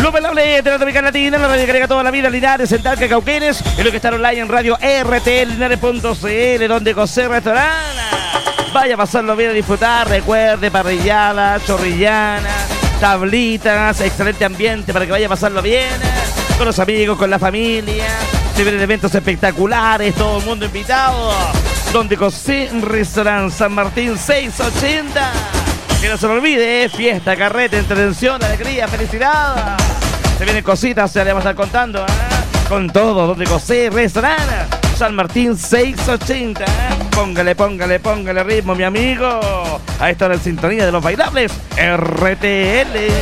Los bailables de la Tropical Latina, la radio que llega toda la vida, Linares, en Talca, Cauquenes, y lo que está online en radio rtlinares.cl, donde José Restaurante. Vaya a pasarlo bien, a disfrutar, recuerde, parrillada, chorrillana, tablitas, excelente ambiente para que vaya a pasarlo bien, con los amigos, con la familia. Se vienen eventos espectaculares, todo el mundo invitado. Donde José Restaurante, San Martín 680. Que no se lo olvide, fiesta, carrete, entretención, alegría, felicidad. Se vienen cositas, ya le vamos a estar contando, con todo, donde José Restaurante, San Martín 680. Póngale ritmo, mi amigo. A esta hora en sintonía de los bailables RTL.